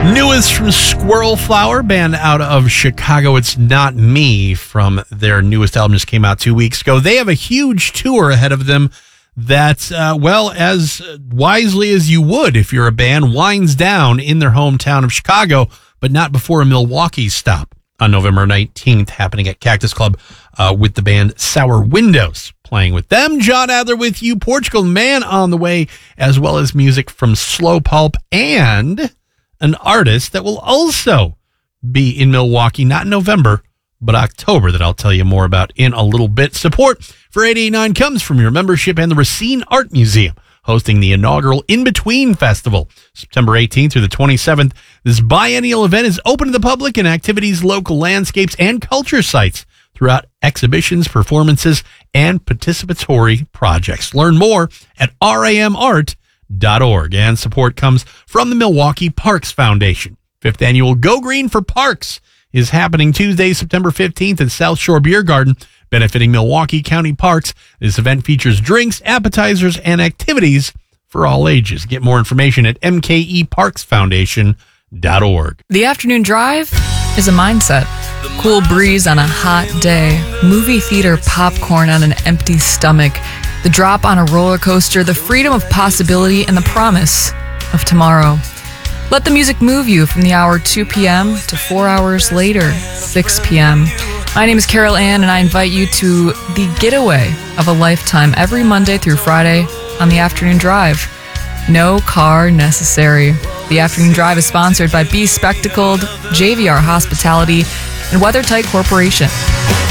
Newest from Squirrel Flower, band out of Chicago. It's Not Me from their newest album just came out 2 weeks ago. They have a huge tour ahead of them that, as wisely as you would if you're a band, winds down in their hometown of Chicago, but not before a Milwaukee stop on November 19th, happening at Cactus Club with the band Sour Windows. Playing with them, John Adler with you, Portugal Man on the way, as well as music from Slow Pulp and an artist that will also be in Milwaukee, not in November, but October, that I'll tell you more about in a little bit. Support for 889 comes from your membership and the Racine Art Museum, hosting the inaugural In Between Festival, September 18th through the 27th. This biennial event is open to the public and activities, local landscapes, and culture sites throughout exhibitions, performances, and participatory projects. Learn more at ramart.org. And support comes from the Milwaukee Parks Foundation. 5th annual Go Green for Parks is happening Tuesday, September 15th at South Shore Beer Garden, benefiting Milwaukee County Parks. This event features drinks, appetizers, and activities for all ages. Get more information at mkeparksfoundation.org. The afternoon drive is a mindset. Cool breeze on a hot day, movie theater popcorn on an empty stomach, the drop on a roller coaster, the freedom of possibility, and the promise of tomorrow. Let the music move you from the hour 2 p.m. to 4 hours later, 6 p.m. My name is Carol Ann, and I invite you to the getaway of a lifetime every Monday through Friday on the Afternoon Drive. No car necessary. The Afternoon Drive is sponsored by Be Spectacled, JVR Hospitality, and WeatherTight Corporation.